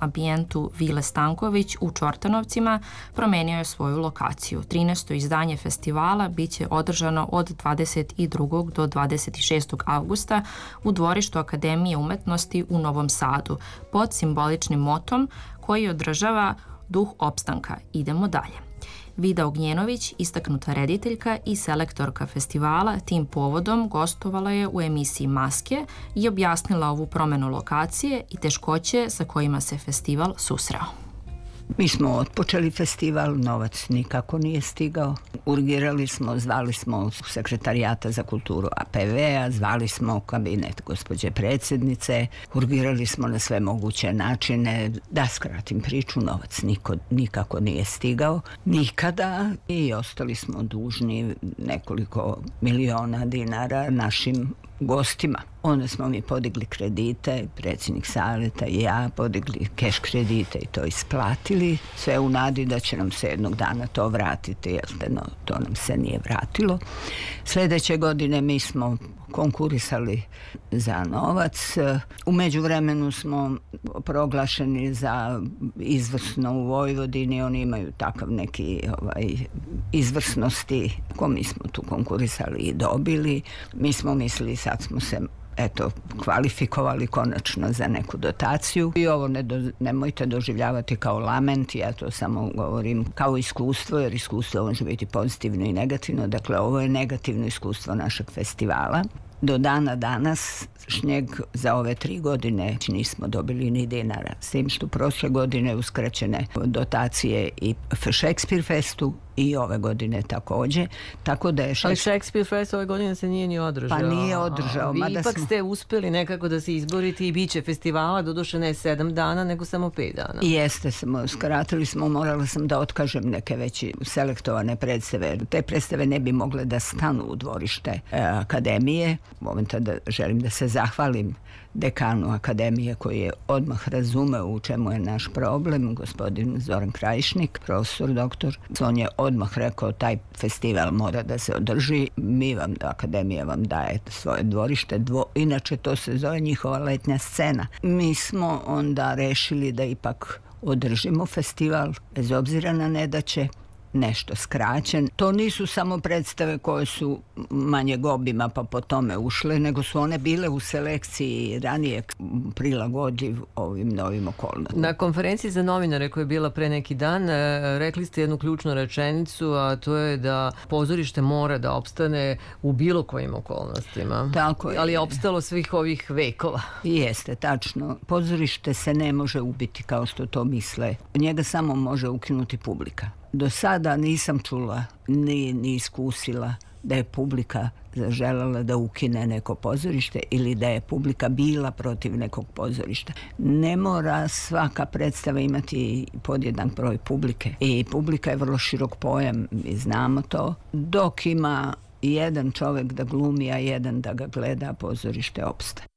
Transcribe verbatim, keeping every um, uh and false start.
ambijentu Vile Stanković u Čortanovcima promenio je svoju lokaciju. trinaesto izdanje festivala biće održano od dvadeset drugog do dvadeset šestog avgusta u dvorištu Akademije umetnosti u Novom Sadu pod simboličnim motom koji održava duh opstanka. Idemo dalje. Vida Ognjenović, istaknuta rediteljka i selektorka festivala, tim povodom gostovala je u emisiji Maske i objasnila ovu promenu lokacije i teškoće sa kojima se festival susreo. Mi smo otpočeli festival, novac nikako nije stigao. Urgirali smo, zvali smo sekretarijata za kulturu A P V-a, zvali smo kabinet gospođe predsjednice, urgirali smo na sve moguće načine. Da skratim priču, novac niko, nikako nije stigao. Nikada i ostali smo dužni nekoliko miliona dinara našim gostima. Onda smo mi podigli kredite, predsjednik savjeta i ja podigli keš kredite i to isplatili. Sve u nadi da će nam se jednog dana to vratiti, jer no, to nam se nije vratilo. Sljedeće godine mi smo konkurisali za novac. U međuvremenu smo proglašeni za izvrsno u Vojvodini. Oni imaju takav neki ovaj, izvrsnosti. Ko mi smo tu konkurisali i dobili. Mi smo mislili sad smo se eto, kvalifikovali konačno za neku dotaciju. I ovo ne do, nemojte doživljavati kao lament, ja to samo govorim kao iskustvo, jer iskustvo može biti pozitivno i negativno. Dakle, ovo je negativno iskustvo našeg festivala. Do dana danas šnjeg za ove tri godine nismo dobili ni dinara. S tim što prošle godine uskraćene dotacije i Shakespeare Festu i ove godine također. Tako da je šest... Ali Shakespeare Fest ove godine se nije ni održao. Pa nije održao. A, vi ipak smo... ste uspjeli nekako da se izborite i bit će festivala, doduše ne sedam dana, nego samo pet dana. Jeste, smo, skratili smo, morala sam da otkažem neke već selektovane predstave. Te predstave ne bi mogle da stanu u dvorište e, Akademije. Momenta da želim da se zahvalim dekanu Akademije koji je odmah razumeo u čemu je naš problem, gospodin Zoran Krajišnik, profesor, doktor. On je odmah rekao taj festival mora da se održi, mi vam, Akademija vam daje svoje dvorište, dvo, inače to se zove njihova letnja scena. Mi smo onda rešili da ipak održimo festival, bez obzira na nedaće, nešto skraćen. To nisu samo predstave koje su manjeg obima pa po tome ušle, nego su one bile u selekciji ranije prilagodiv ovim novim okolnostima. Na konferenciji za novinare koja je bila pre neki dan, rekli ste jednu ključnu rečenicu, a to je da pozorište mora da opstane u bilo kojim okolnostima. Tako je. Ali je opstalo svih ovih vekova. Jeste, tačno. Pozorište se ne može ubiti kao što to misle. Njega samo može ukinuti publika. Do sada nisam čula, ni, ni iskusila da je publika zaželjela da ukine neko pozorište ili da je publika bila protiv nekog pozorišta. Ne mora svaka predstava imati podjednak broj publike. I publika je vrlo širok pojam, mi znamo to. Dok ima jedan čovjek da glumi, a jedan da ga gleda, pozorište opstaje.